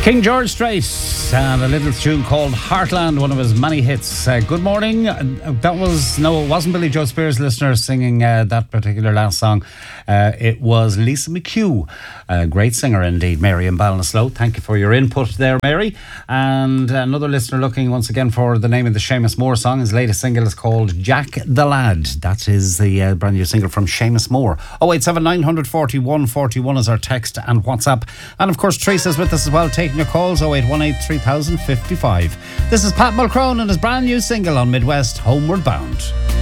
King George Strait and a little tune called Heartland, one of his many hits. Good morning. It wasn't Billy Joe Spears, listener, singing that particular last song. It was Lisa McHugh, a great singer indeed. Mary in Ballinasloe, thank you for your input there, Mary. And another listener looking once again for the name of the Seamus Moore song. His latest single is called Jack the Lad. That is the brand new single from Seamus Moore. 087 940 141 is our text and WhatsApp. And of course, Teresa's with us as well, taking your calls. 0818 3055. This is Pat Mulcrone and his brand new single on Midwest, Homeward Bound.